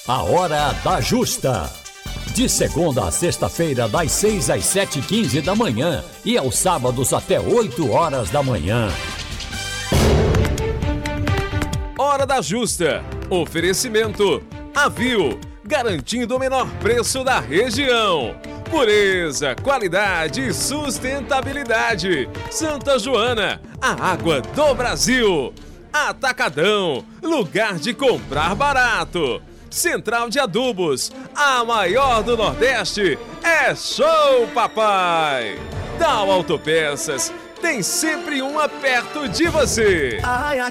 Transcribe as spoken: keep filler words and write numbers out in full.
A Hora da Justa. De segunda a sexta-feira, das seis às sete e quinze da manhã e aos sábados até oito horas da manhã. Hora da Justa. Oferecimento Avil, garantindo o menor preço da região. Pureza, qualidade e sustentabilidade. Santa Joana, a água do Brasil. Atacadão, lugar de comprar barato. Central de Adubos, a maior do Nordeste, é Show Papai. Dal Autopeças, tem sempre uma perto de você. Ai,